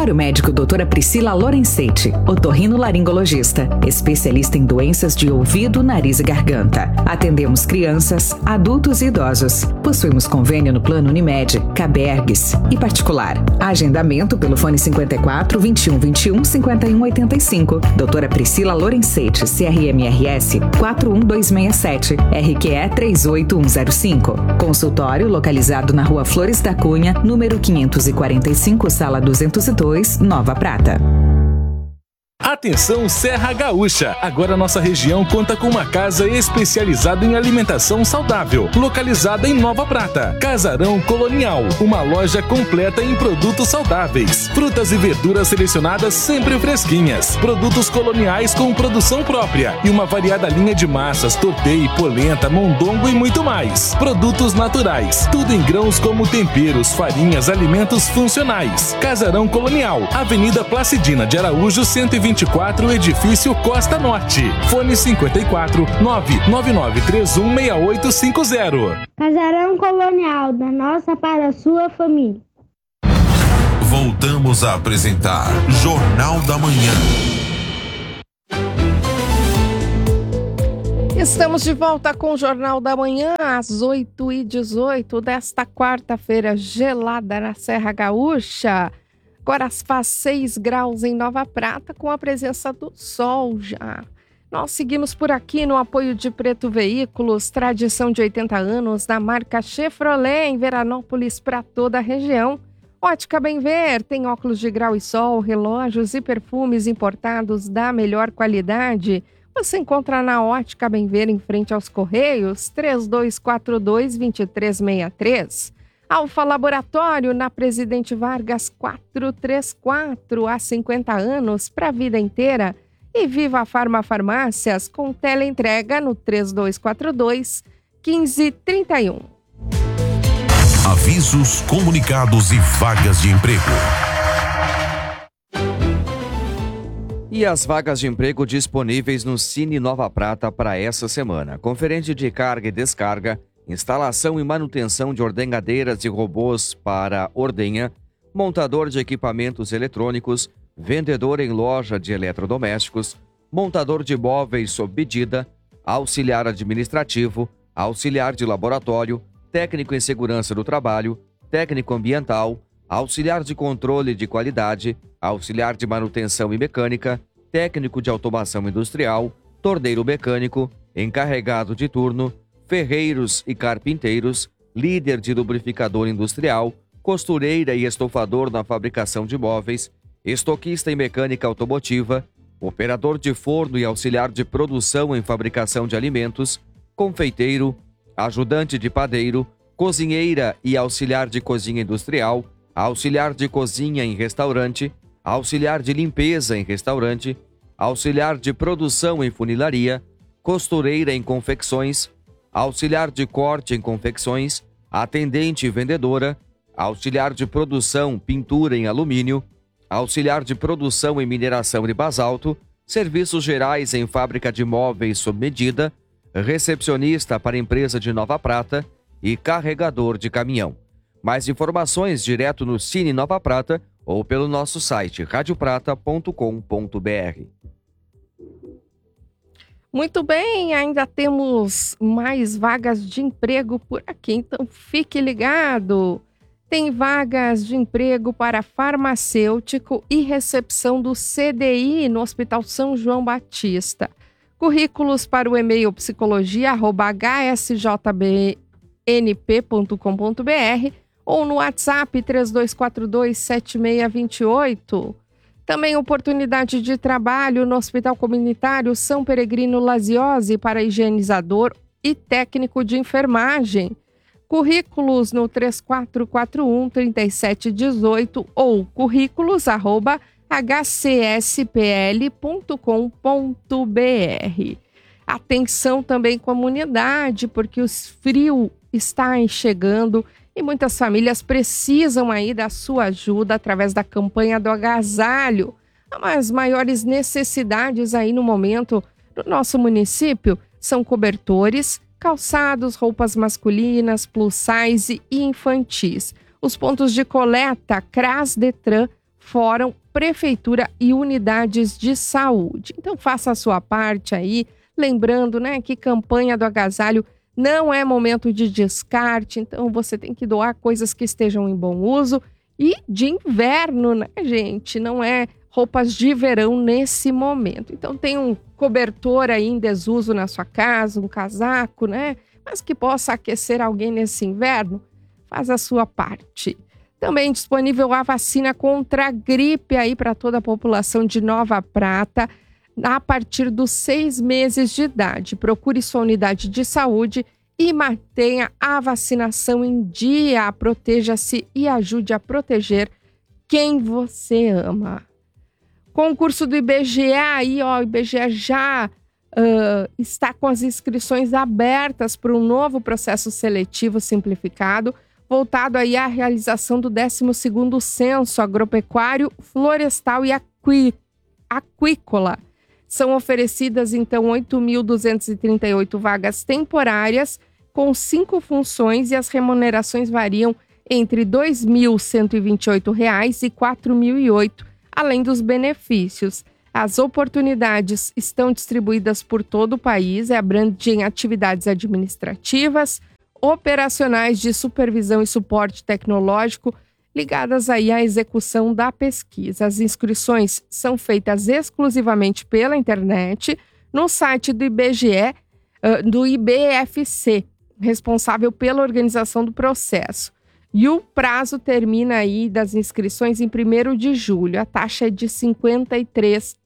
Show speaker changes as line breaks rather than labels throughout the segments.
Consultório médico doutora Priscila Lorenzetti, otorrinolaringologista, especialista em doenças de ouvido, nariz e garganta. Atendemos crianças, adultos e idosos. Possuímos convênio no Plano Unimed, Cabergues e particular. Agendamento pelo fone 54 21 21 51 85. Doutora Priscila Lorenzetti, CRMRS 41267, RQE 38105. Consultório localizado na Rua Flores da Cunha, número 545, Sala 202, Nova Prata.
Atenção Serra Gaúcha! Agora nossa região conta com uma casa especializada em alimentação saudável, localizada em Nova Prata. Casarão Colonial, uma loja completa em produtos saudáveis. Frutas e verduras selecionadas sempre fresquinhas. Produtos coloniais com produção própria e uma variada linha de massas, tortei, polenta, mondongo e muito mais. Produtos naturais, tudo em grãos como temperos, farinhas, alimentos funcionais. Casarão Colonial, Avenida Placidina de Araújo, 124, Edifício Costa Norte. Fone 54 999316850.
Casarão Colonial, da nossa para a sua família.
Voltamos a apresentar Jornal da Manhã.
Estamos de volta com o Jornal da Manhã, às 8h18 desta quarta-feira gelada na Serra Gaúcha. Agora faz 6 graus em Nova Prata, com a presença do sol já. Nós seguimos por aqui no apoio de Preto Veículos, tradição de 80 anos da marca Chevrolet em Veranópolis para toda a região. Ótica Bem Ver tem óculos de grau e sol, relógios e perfumes importados da melhor qualidade. Você encontra na Ótica Bem Ver em frente aos Correios, 3242-2363. Alfa Laboratório, na Presidente Vargas 434, há 50 anos, para a vida inteira. E Viva Farma Farmácias, com teleentrega no 3242-1531.
Avisos, comunicados e vagas de emprego.
E as vagas de emprego disponíveis no Cine Nova Prata para essa semana. Conferente de carga e descarga, instalação e manutenção de ordenhadeiras e robôs para ordenha, montador de equipamentos eletrônicos, vendedor em loja de eletrodomésticos, montador de móveis sob medida, auxiliar administrativo, auxiliar de laboratório, técnico em segurança do trabalho, técnico ambiental, auxiliar de controle de qualidade, auxiliar de manutenção e mecânica, técnico de automação industrial, torneiro mecânico, encarregado de turno, ferreiros e carpinteiros, líder de lubrificador industrial, costureira e estofador na fabricação de móveis, estoquista em mecânica automotiva, operador de forno e auxiliar de produção em fabricação de alimentos, confeiteiro, ajudante de padeiro, cozinheira e auxiliar de cozinha industrial, auxiliar de cozinha em restaurante, auxiliar de limpeza em restaurante, auxiliar de produção em funilaria, costureira em confecções, auxiliar de corte em confecções, atendente e vendedora, auxiliar de produção, pintura em alumínio, auxiliar de produção em mineração de basalto, serviços gerais em fábrica de móveis sob medida, recepcionista para empresa de Nova Prata e carregador de caminhão. Mais informações direto no Cine Nova Prata ou pelo nosso site radioprata.com.br.
Muito bem, ainda temos mais vagas de emprego por aqui, então fique ligado. Tem vagas de emprego para farmacêutico e recepção do CDI no Hospital São João Batista. Currículos para o e-mail psicologia@hsjbnp.com.br ou no WhatsApp 3242-7628. Também oportunidade de trabalho no Hospital Comunitário São Peregrino Laziose para higienizador e técnico de enfermagem. Currículos no 3441-3718 ou currículos@hcspl.com.br. Atenção também comunidade, porque o frio está chegando e muitas famílias precisam aí da sua ajuda através da campanha do agasalho. As maiores necessidades aí no momento do nosso município são cobertores, calçados, roupas masculinas, plus size e infantis. Os pontos de coleta CRAS, Detran, fórum, prefeitura e unidades de saúde. Então faça a sua parte aí, lembrando, né, que campanha do agasalho não é momento de descarte, então você tem que doar coisas que estejam em bom uso e de inverno, né, gente? Não é roupas de verão nesse momento. Então tem um cobertor aí em desuso na sua casa, um casaco, né? Mas que possa aquecer alguém nesse inverno, faz a sua parte. Também disponível a vacina contra a gripe aí para toda a população de Nova Prata, a partir dos 6 meses de idade. Procure sua unidade de saúde e mantenha a vacinação em dia. Proteja-se e ajude a proteger quem você ama. Concurso do IBGE aí, ó, o IBGE já está com as inscrições abertas para um novo processo seletivo simplificado, voltado aí à realização do 12º Censo Agropecuário, Florestal e Aquícola. São oferecidas, então, 8.238 vagas temporárias, com 5 funções, e as remunerações variam entre R$ 2.128 e R$ 4.008, além dos benefícios. As oportunidades estão distribuídas por todo o país e abrangem atividades administrativas, operacionais de supervisão e suporte tecnológico, ligadas aí à execução da pesquisa. As inscrições são feitas exclusivamente pela internet, no site do IBGE, do IBFC, responsável pela organização do processo. E o prazo termina aí das inscrições em 1º de julho. A taxa é de R$ 53.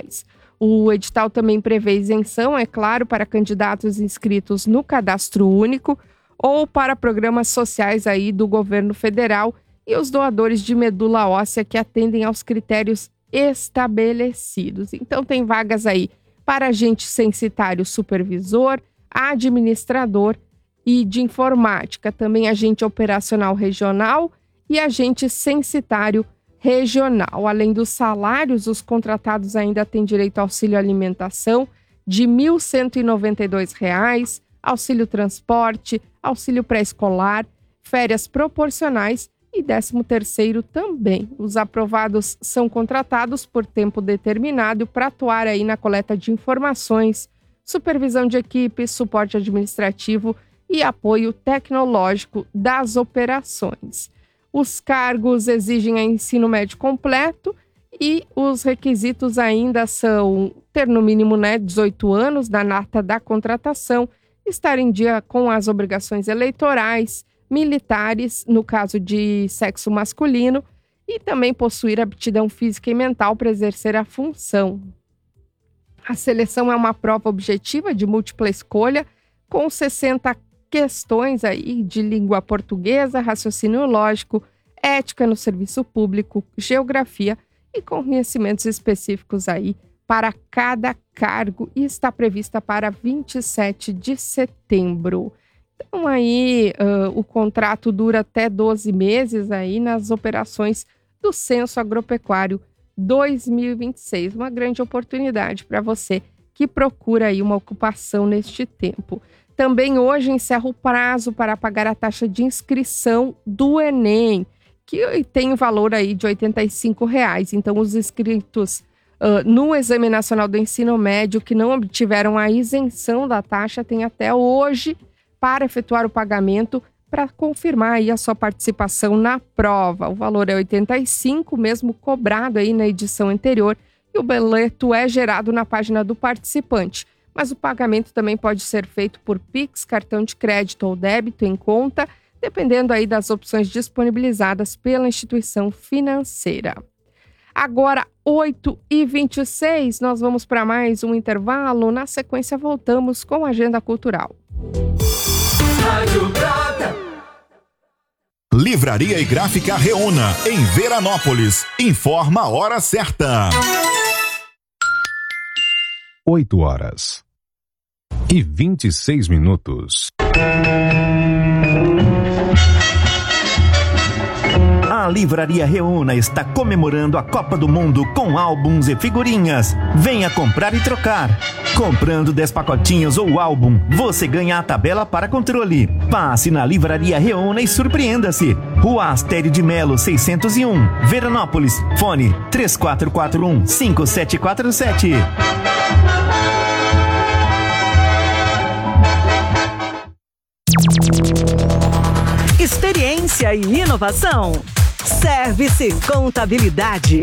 O edital também prevê isenção, é claro, para candidatos inscritos no Cadastro Único ou para programas sociais aí do governo federal e os doadores de medula óssea que atendem aos critérios estabelecidos. Então tem vagas aí para agente censitário supervisor, administrador e de informática, também agente operacional regional e agente censitário regional. Além dos salários, os contratados ainda têm direito ao auxílio alimentação de R$ 1.192, auxílio transporte, auxílio pré-escolar, férias proporcionais e 13º também. Os aprovados são contratados por tempo determinado para atuar aí na coleta de informações, supervisão de equipes, suporte administrativo e apoio tecnológico das operações. Os cargos exigem ensino médio completo e os requisitos ainda são ter no mínimo 18 anos na data da contratação, estar em dia com as obrigações eleitorais, militares, no caso de sexo masculino, e também possuir aptidão física e mental para exercer a função. A seleção é uma prova objetiva de múltipla escolha, com 60 questões aí de língua portuguesa, raciocínio lógico, ética no serviço público, geografia e conhecimentos específicos aí para cada cargo, e está prevista para 27 de setembro. Então aí o contrato dura até 12 meses aí nas operações do Censo Agropecuário 2026. Uma grande oportunidade para você que procura aí uma ocupação neste tempo. Também hoje encerra o prazo para pagar a taxa de inscrição do Enem, que tem o valor aí de R$ 85. Então, os inscritos no Exame Nacional do Ensino Médio que não obtiveram a isenção da taxa têm até hoje para efetuar o pagamento para confirmar aí a sua participação na prova. O valor é R$ 85, mesmo cobrado aí na edição anterior, e o boleto é gerado na página do participante. Mas o pagamento também pode ser feito por Pix, cartão de crédito ou débito em conta, dependendo aí das opções disponibilizadas pela instituição financeira. Agora, 8h26, nós vamos para mais um intervalo. Na sequência, voltamos com a Agenda Cultural.
Livraria e Gráfica Reúna, em Veranópolis. Informa a hora certa.
8h26. Livraria Reúna está comemorando a Copa do Mundo com álbuns e figurinhas. Venha comprar e trocar. Comprando 10 pacotinhos ou álbum, você ganha a tabela para controle. Passe na Livraria Reúna e surpreenda-se. Rua Astério de Melo, 601, Veranópolis. Fone 3441-5747.
Experiência e inovação. Service Contabilidade.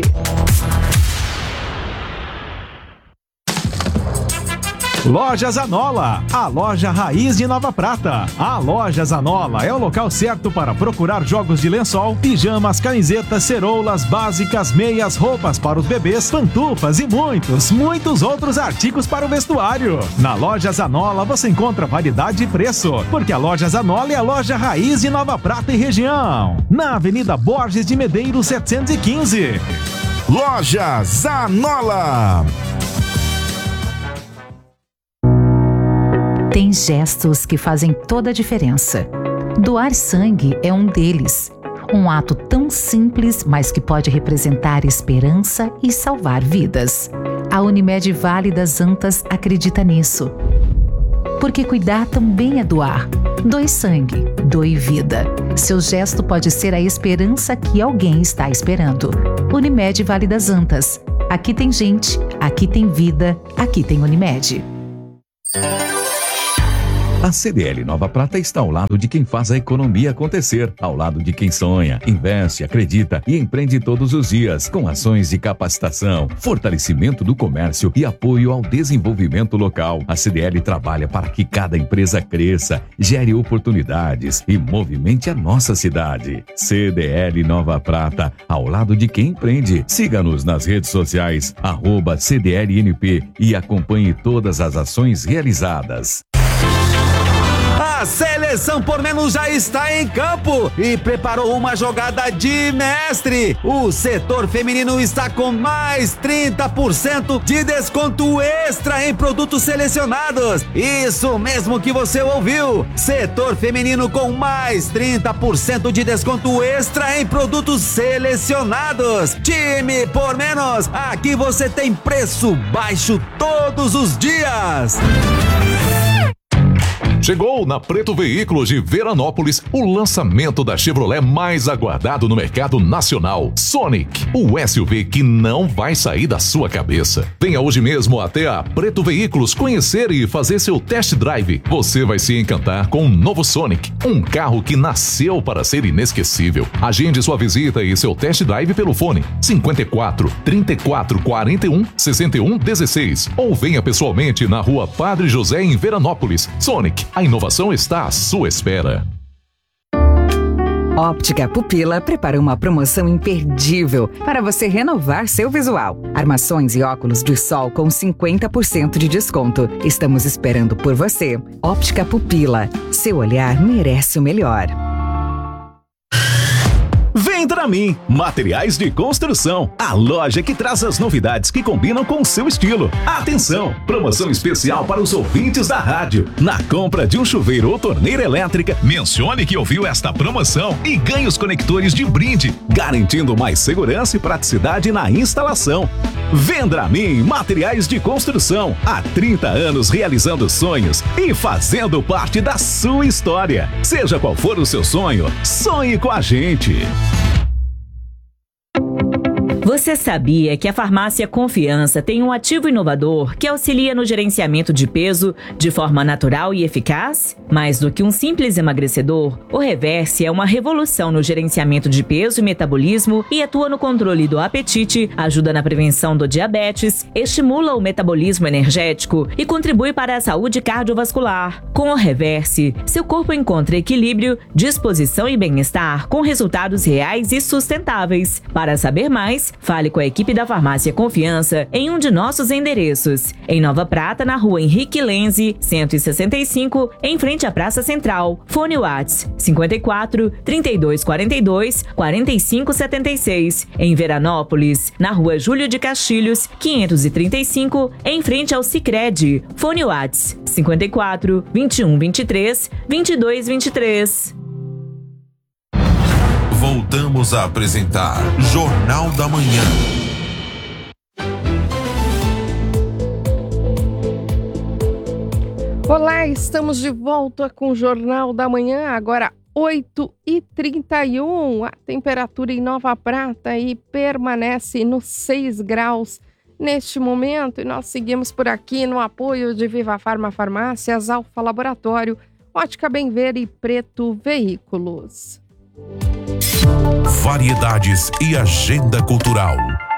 Loja Zanola, a loja raiz de Nova Prata. A Loja Zanola é o local certo para procurar jogos de lençol, pijamas, camisetas, ceroulas, básicas, meias, roupas para os bebês, pantufas e muitos outros artigos para o vestuário. Na Loja Zanola você encontra variedade e preço, porque a Loja Zanola é a loja raiz de Nova Prata e região. Na Avenida Borges de Medeiros 715.
Loja Zanola.
Tem gestos que fazem toda a diferença. Doar sangue é um deles. Um ato tão simples, mas que pode representar esperança e salvar vidas. A Unimed Vale das Antas acredita nisso. Porque cuidar também é doar. Doe sangue, doe vida. Seu gesto pode ser a esperança que alguém está esperando. Unimed Vale das Antas. Aqui tem gente, aqui tem vida, aqui tem Unimed.
A CDL Nova Prata está ao lado de quem faz a economia acontecer, ao lado de quem sonha, investe, acredita e empreende todos os dias, com ações de capacitação, fortalecimento do comércio e apoio ao desenvolvimento local. A CDL trabalha para que cada empresa cresça, gere oportunidades e movimente a nossa cidade. CDL Nova Prata, ao lado de quem empreende. Siga-nos nas redes sociais, @CDLNP e acompanhe todas as ações realizadas.
A Seleção Por Menos já está em campo e preparou uma jogada de mestre. O setor feminino está com mais 30% de desconto extra em produtos selecionados. Isso mesmo que você ouviu. Setor feminino com mais 30% de desconto extra em produtos selecionados. Time Por Menos, aqui você tem preço baixo todos os dias.
Chegou na Preto Veículos de Veranópolis o lançamento da Chevrolet mais aguardado no mercado nacional, Sonic, o SUV que não vai sair da sua cabeça. Venha hoje mesmo até a Preto Veículos conhecer e fazer seu test drive. Você vai se encantar com o novo Sonic, um carro que nasceu para ser inesquecível. Agende sua visita e seu test drive pelo fone 54 34 41 61 16 ou venha pessoalmente na Rua Padre José em Veranópolis. Sonic, a inovação está à sua espera.
Óptica Pupila prepara uma promoção imperdível para você renovar seu visual. Armações e óculos de sol com 50% de desconto. Estamos esperando por você. Óptica Pupila. Seu olhar merece o melhor.
Vendramin, materiais de construção, a loja que traz as novidades que combinam com o seu estilo. Atenção, promoção especial para os ouvintes da rádio. Na compra de um chuveiro ou torneira elétrica, mencione que ouviu esta promoção e ganhe os conectores de brinde, garantindo mais segurança e praticidade na instalação. Vendramin, materiais de construção, há 30 anos realizando sonhos e fazendo parte da sua história. Seja qual for o seu sonho, sonhe com a gente.
Você sabia que a Farmácia Confiança tem um ativo inovador que auxilia no gerenciamento de peso de forma natural e eficaz? Mais do que um simples emagrecedor, o Reverse é uma revolução no gerenciamento de peso e metabolismo e atua no controle do apetite, ajuda na prevenção do diabetes, estimula o metabolismo energético e contribui para a saúde cardiovascular. Com o Reverse, seu corpo encontra equilíbrio, disposição e bem-estar com resultados reais e sustentáveis. Para saber mais, fale com a equipe da Farmácia Confiança em um de nossos endereços. Em Nova Prata, na Rua Henrique Lenze, 165, em frente à Praça Central. Fone Whats 54 3242 4576. Em Veranópolis, na Rua Júlio de Castilhos, 535, em frente ao Sicredi. Fone Whats 54 2123 2223.
voltamos a apresentar Jornal da Manhã.
Olá, estamos de volta com o Jornal da Manhã, agora 8h31. A temperatura em Nova Prata aí permanece nos 6 graus neste momento. E nós seguimos por aqui no apoio de Viva Farma Farmácias, Alfa Laboratório, Ótica Bem Ver e Preto Veículos.
Variedades e agenda cultural.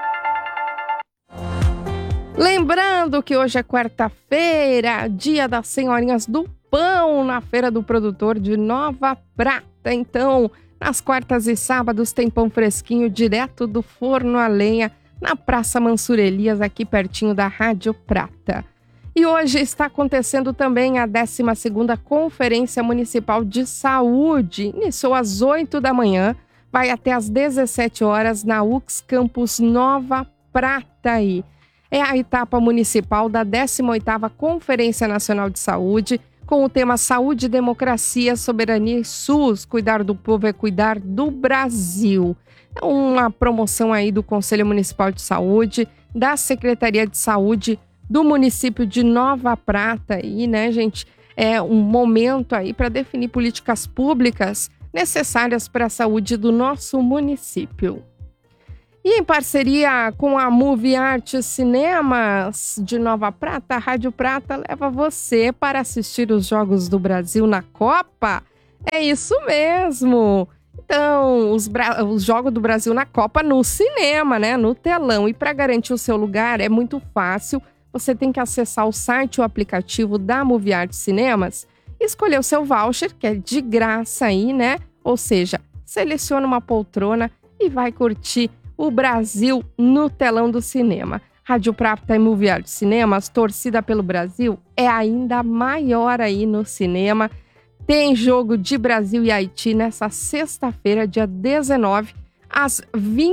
Lembrando que hoje é quarta-feira, dia das Senhorinhas do Pão, na Feira do Produtor de Nova Prata. Então, nas quartas e sábados tem pão fresquinho direto do forno a lenha, na Praça Mansur Elias, aqui pertinho da Rádio Prata. E hoje está acontecendo também a 12ª Conferência Municipal de Saúde. Iniciou às 8 da manhã, vai até às 17 horas na UX Campus Nova Prata aí. É a etapa municipal da 18ª Conferência Nacional de Saúde, com o tema Saúde, Democracia, Soberania e SUS. Cuidar do povo é cuidar do Brasil. É uma promoção aí do Conselho Municipal de Saúde, da Secretaria de Saúde do município de Nova Prata. Aí, né, gente? É um momento aí para definir políticas públicas necessárias para a saúde do nosso município. E em parceria com a Movie Art Cinemas de Nova Prata, a Rádio Prata leva você para assistir os Jogos do Brasil na Copa. É isso mesmo! Então, os Jogos do Brasil na Copa no cinema, né? No telão. E para garantir o seu lugar é muito fácil. Você tem que acessar o site ou aplicativo da Movie Art Cinemas, escolher o seu voucher, que é de graça aí, né? Ou seja, seleciona uma poltrona e vai curtir o Brasil no telão do cinema. Rádio Prata e Movie Art Cinemas, torcida pelo Brasil, é ainda maior aí no cinema. Tem jogo de Brasil e Haiti nessa sexta-feira, dia 19, às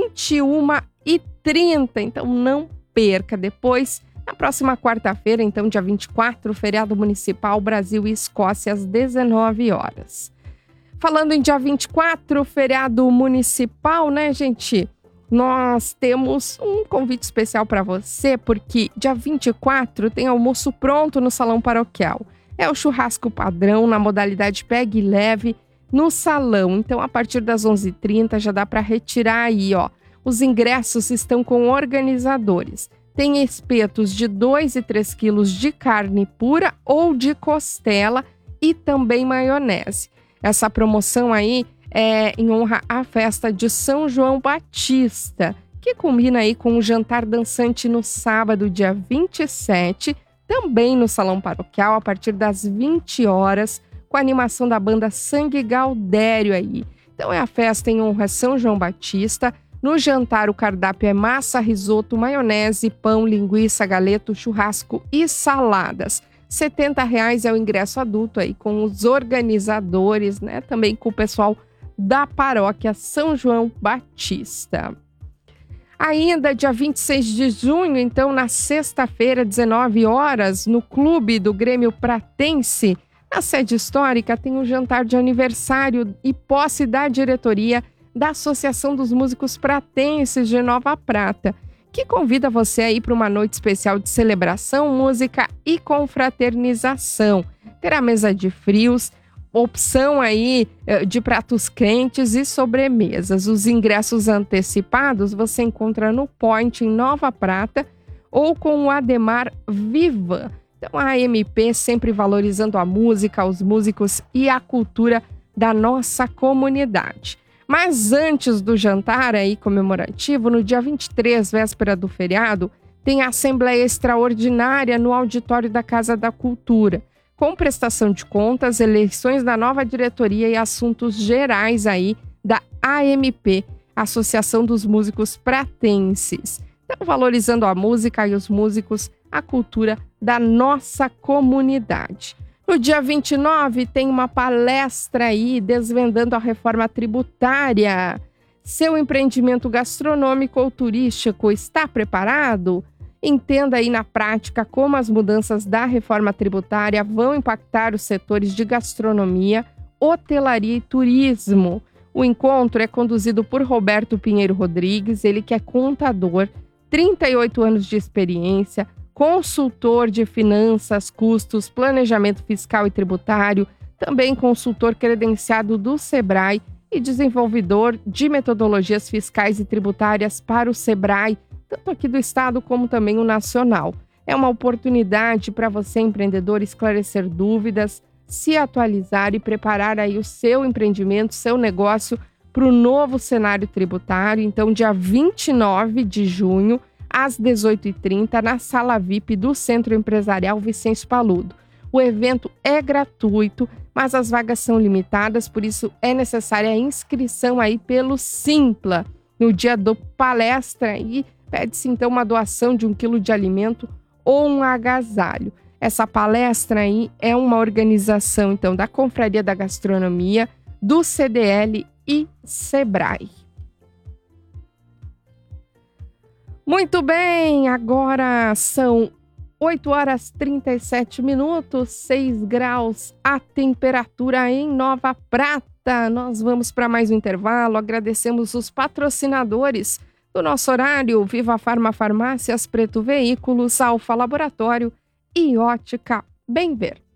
21h30. Então não perca. Depois, na próxima quarta-feira, então dia 24, feriado municipal, Brasil e Escócia, às 19 horas. Falando em dia 24, feriado municipal, né, gente? Nós temos um convite especial para você, porque dia 24 tem almoço pronto no Salão Paroquial. É o churrasco padrão na modalidade Pegue e Leve no salão. Então, a partir das 11h30 já dá para retirar aí, ó. Os ingressos estão com organizadores. Tem espetos de 2 e 3 quilos de carne pura ou de costela e também maionese. Essa promoção aí é em honra à festa de São João Batista, que combina aí com um jantar dançante no sábado, dia 27, também no Salão Paroquial, a partir das 20 horas, com a animação da banda Sangue Gaudério aí. Então é a festa em honra a São João Batista. No jantar, o cardápio é massa, risoto, maionese, pão, linguiça, galeto, churrasco e saladas. R$ 70,00 é o ingresso adulto aí, com os organizadores, né? Também com o pessoal da paróquia São João Batista. Ainda dia 26 de junho, então na sexta-feira, 19 horas, no Clube do Grêmio Pratense, na sede histórica, tem um jantar de aniversário e posse da diretoria da Associação dos Músicos Pratenses de Nova Prata, que convida você aí para uma noite especial de celebração, música e confraternização. Terá mesa de frios, opção aí de pratos quentes e sobremesas. Os ingressos antecipados você encontra no Point em Nova Prata ou com o Ademar Viva. Então a AMP sempre valorizando a música, os músicos e a cultura da nossa comunidade. Mas antes do jantar aí comemorativo, no dia 23, véspera do feriado, tem a Assembleia Extraordinária no auditório da Casa da Cultura, com prestação de contas, eleições da nova diretoria e assuntos gerais aí da AMP, Associação dos Músicos Pratenses. Então, valorizando a música e os músicos, a cultura da nossa comunidade. No dia 29, tem uma palestra aí desvendando a reforma tributária. Seu empreendimento gastronômico ou turístico está preparado? Entenda aí na prática como as mudanças da reforma tributária vão impactar os setores de gastronomia, hotelaria e turismo. O encontro é conduzido por Roberto Pinheiro Rodrigues, ele que é contador, 38 anos de experiência, consultor de finanças, custos, planejamento fiscal e tributário, também consultor credenciado do Sebrae e desenvolvedor de metodologias fiscais e tributárias para o Sebrae, tanto aqui do estado como também o nacional. É uma oportunidade para você, empreendedor, esclarecer dúvidas, se atualizar e preparar aí o seu empreendimento, seu negócio para o novo cenário tributário. Então, dia 29 de junho, às 18h30, na Sala VIP do Centro Empresarial Vicêncio Paludo. O evento é gratuito, mas as vagas são limitadas, por isso é necessária a inscrição aí pelo Simpla. No dia do palestra, e pede-se então uma doação de 1 quilo de alimento ou um agasalho. Essa palestra aí é uma organização então da Confraria da Gastronomia, do CDL e Sebrae. Muito bem, agora são 8h37, 6 graus a temperatura em Nova Prata. Nós vamos para mais um intervalo, agradecemos os patrocinadores do nosso horário: Viva Farma Farmácias, Preto Veículos, Alfa Laboratório e Ótica Bem Ver.